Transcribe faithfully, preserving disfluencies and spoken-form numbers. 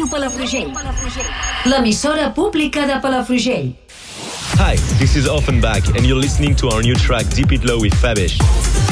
Palafrugell. L'emissora pública de Palafrugell. Hi, this is Offenbach and you're listening to our new track Deep It Low with Fabish.